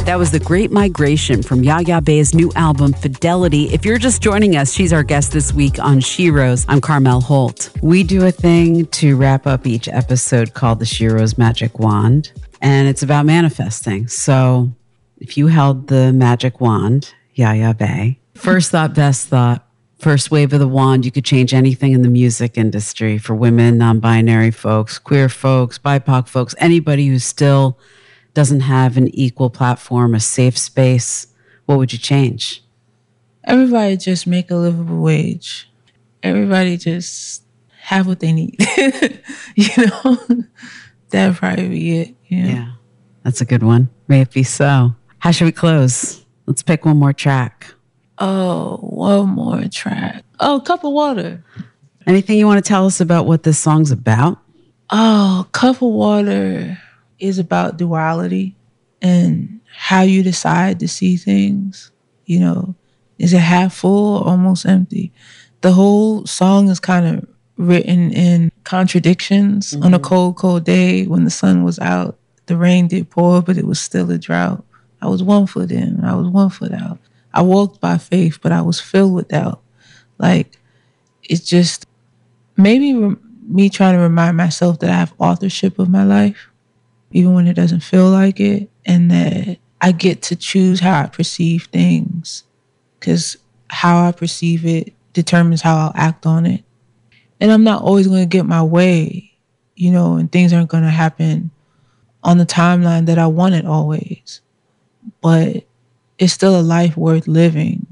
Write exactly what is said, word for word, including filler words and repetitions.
That was The Great Migration from Yaya Bay's new album, Fidelity. If you're just joining us, she's our guest this week on Sheroes. I'm Carmel Holt. We do a thing to wrap up each episode called the Sheroes Magic Wand, and it's about manifesting. So if you held the magic wand, Yaya Bay, first thought, best thought, first wave of the wand, you could change anything in the music industry for women, non-binary folks, queer folks, B I P O C folks, anybody who still doesn't have an equal platform, a safe space. What would you change? Everybody just make a livable wage. Everybody just have what they need. You know, that'd probably be it. You know? Yeah, that's a good one. May it be so. How should we close? Let's pick one more track. Oh, one more track. Oh, Cup of Water. Anything you want to tell us about what this song's about? Oh, Cup of Water is about duality and how you decide to see things. You know, is it half full or almost empty? The whole song is kind of written in contradictions. Mm-hmm. On a cold, cold day when the sun was out, the rain did pour, but it was still a drought. I was one foot in, I was one foot out. I walked by faith, but I was filled with doubt. Like, it's just maybe re- me trying to remind myself that I have authorship of my life, even when it doesn't feel like it, and that I get to choose how I perceive things, because how I perceive it determines how I'll act on it. And I'm not always going to get my way, you know, and things aren't going to happen on the timeline that I want it always. But it's still a life worth living